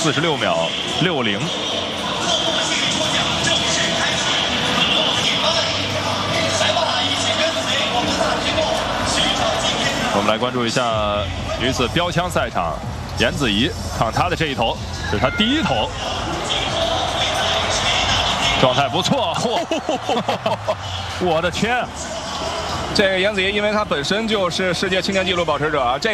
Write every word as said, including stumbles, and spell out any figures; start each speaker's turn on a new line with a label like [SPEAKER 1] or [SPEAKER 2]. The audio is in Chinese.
[SPEAKER 1] 四十六秒六零。我们来关注一下女子标枪赛场，颜子怡看她的这一投，是她第一投，状态不错。我的天！
[SPEAKER 2] 这个颜子怡，因为她本身就是世界青年纪录保持者啊，这。